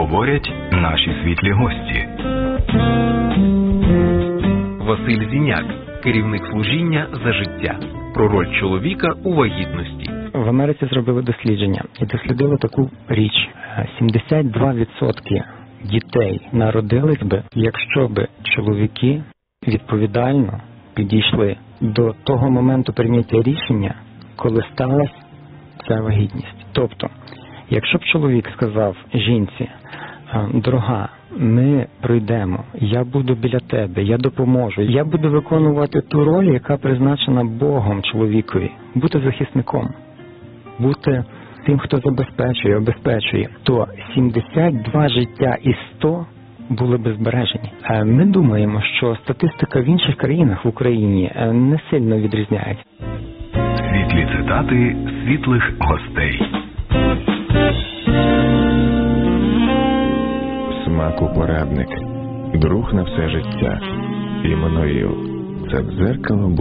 говорять наші світлі гості. Василь Зіняк, керівник служіння «За життя». Про роль чоловіка у вагітності. В Америці зробили дослідження і дослідили таку річ. 72% дітей народились би, якщо би чоловіки відповідально підійшли до того моменту прийняття рішення, коли сталася ця вагітність. Тобто, якщо б чоловік сказав жінці: дорога, ми пройдемо, я буду біля тебе, я допоможу, я буду виконувати ту роль, яка призначена Богом чоловікові, бути захисником, бути тим, хто забезпечує, обезпечує, то 72 життя із 100 були б збережені. Ми думаємо, що статистика в інших країнах в Україні не сильно відрізняється. Світлі цитати світлих гостей. Смаку-порадник, друг на все життя. Іммануїл – це дзеркало